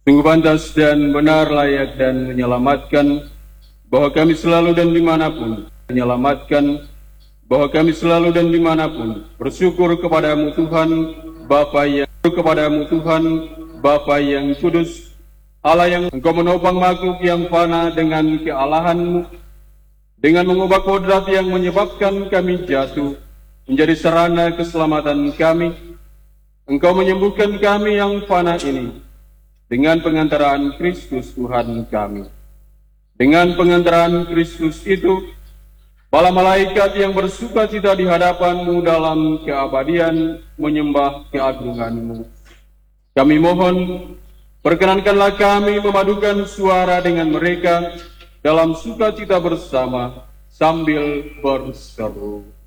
Sungguh pantas dan benar, layak dan menyelamatkan, bahwa kami selalu dan dimanapun menyelamatkan, bahwa kami selalu dan dimanapun bersyukur kepadamu Tuhan Bapa yang kudus, Allah yang Engkau menopang makhluk yang fana dengan kealahanmu, dengan mengubah kodrat yang menyebabkan kami jatuh menjadi sarana keselamatan kami. Engkau menyembuhkan kami yang fana ini dengan pengantaraan Kristus Tuhan kami. Dengan pengantaraan Kristus itu, para malaikat yang bersukacita di hadapan-Mu dalam keabadian menyembah keagungan-Mu. Kami mohon, perkenankanlah kami memadukan suara dengan mereka dalam sukacita bersama sambil berseru.